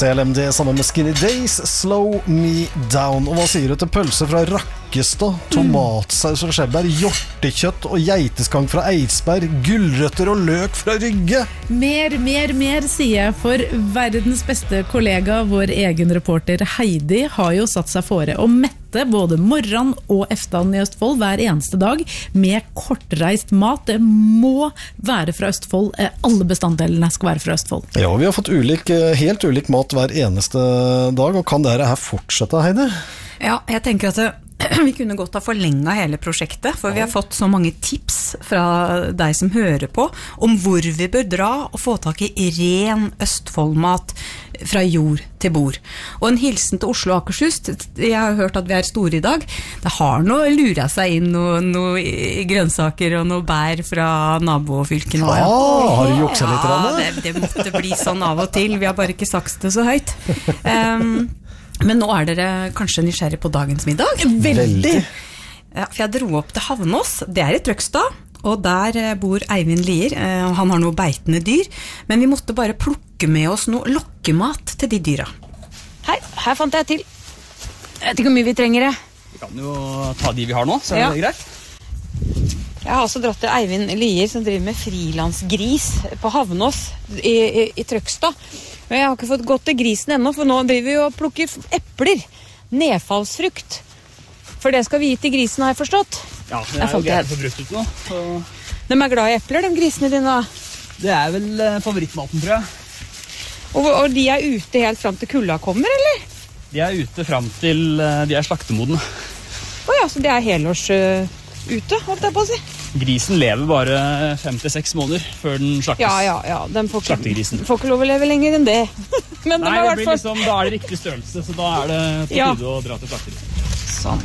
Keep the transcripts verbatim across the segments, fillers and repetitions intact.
C L M D sammen med Skinny Days, Slow Me Down. Og hva sier du til pølse fra Rakkestad, tomatsaus fra Skjebberg, hjortekjøtt og geiteskang fra Eidsberg, gulrøtter og løk fra Rygge? Mer, mer, mer, sier jeg, for verdens beste kollega, vår egen reporter Heidi, har jo satt seg fore å mette både morgen og eftan i Østfold hver eneste dag med kortreist mat. Det må være fra Østfold. Alle bestanddelene skal være fra Østfold. Ja, vi har fått ulik, helt ulik mat hver eneste dag, og kan dette her fortsette, Heidi? Ja, jeg tenker at det vi kunne godt ha forlenget hele prosjektet, for vi har fått så mange tips fra deg som hører på om hvor vi bør dra og få tak i ren Østfoldmat fra jord til bord. Og en hilsen til Oslo og Akershus. Jeg har hørt at vi er store i dag. Det har noe luret seg inn noe, noe grønnsaker og noe bær fra nabofylkene. Ja, ah, har du jukset litt? Ja, det, det måtte bli sånn av og til. Vi har bare ikke sagt det så høyt. Um, Men nå er dere kanskje nysgjerrig på dagens middag? Veldig! Ja, for jeg dro opp til Havnås, det er i Trøgstad, og der bor Eivind Lier, og han har noe beitende dyr, men vi måtte bare plukke med oss noe lokkemat til de dyra. Her, her fant jeg til. Jeg vet ikke hvor mye vi trenger det. Vi kan jo ta de vi har nå, så er Ja. det greit. Jeg har også dratt til Eivind Lier, som driver med frilansgris på Havnås i, i, i Trøgstad. Men jeg har ikke fått gått til grisen ennå, for nå driver vi og plukker epler. Nedfallsfrukt. For det skal vi gi til grisen, har jeg forstått. Ja, det er jo greit å få brukt ut nå. Så De er glad i epler, de grisene dine. det er vel eh, favorittmaten, tror jeg. Og, og de er ute helt frem til kulda kommer, eller? De er ute frem til eh, de er slaktemodne. Åja, så de er helårs uh, ute, holdt jeg på å si. Grisen lever bare fem til seks måneder før den slaktes. Ja, ja, ja. De får ikke, Slaktegrisen. får ikke lov å leve lenger enn det. Men de Nei, er i det hvert blir fall... liksom, da er det riktig størrelse, så da er det på Ja. tide å dra til slakterisen. Sånn.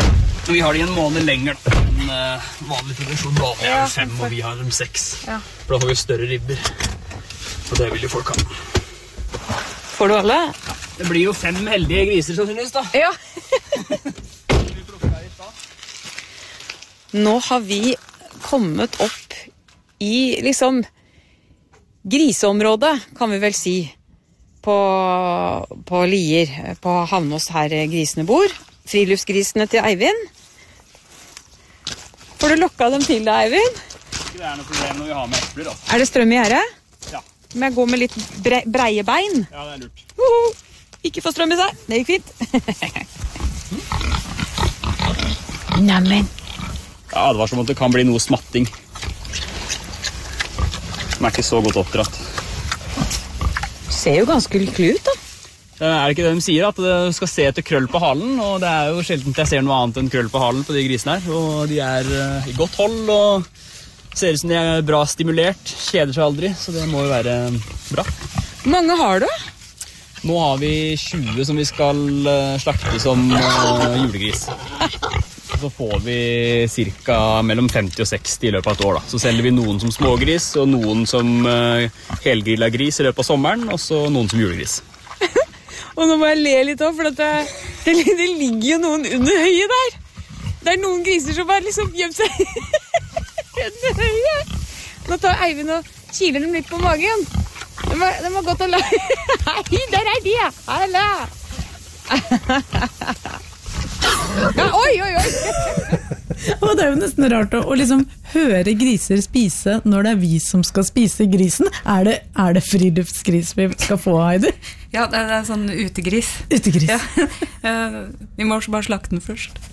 Vi har de en måned lenger da, enn uh, vanlig produksjon. Vanlig er Ja, jo fem, og vi har dem seks. Ja. For da får vi større ribber. Og det vil jo folk ha. Får du alle? Det blir jo fem heldige griser, sannsynligvis, da. Ja. Nå har vi kommet opp i liksom griseområdet, kan vi vel si, på, på Lier, på Havnås her grisene bor. Friluftsgrisene til Eivind. Får du lokka dem til deg, Eivind? Det er noe problem når vi har med epler, da. Er det strøm i gjerdet? Ja. Må jeg gå med litt bre breie bein? Ja, det er lurt. Uhu. Ikke få strøm i seg. Det gikk fint. Neimen. Ja, det var som at det kan bli noe smatting. Som er ikke så godt oppdratt. Ser jo ganske lykkelig ut, da. Det er det ikke det de sier, at det skal se etter krøll på halen, og det er jo sjelden jeg ser noe annet enn krøll på halen på de grisene her, og de er uh, i godt hold, og ser ut som de er bra stimulert, kjeder seg aldri, så det må jo være bra. Hvor mange har du? Nå har vi tjue som vi skal uh, slakte som uh, julegris. Så får vi cirka mellom femti og seksti i løpet av et år, da. Så selger vi noen som smågris, og noen som uh, helgrilla gris i løpet av sommeren, og så noen som julegris. Og nå må jeg le litt også, for det, det, det ligger jo noen under høyet der. Det er noen griser som har liksom gjemt seg under høyet. Nå tar Eivind og kiler dem litt på magen. De har, de har gått og la... Hei, der er de, ja. Halla. Ja, oi, oi, oi. Og det er jo nesten rart å, å liksom høre griser spise når det er vi som skal spise grisen. Er det, er det friluftsgris vi skal få, Heidi? Ja, det er, det er sånn utegris. Utegris. Ja. Vi må bare slakte den først.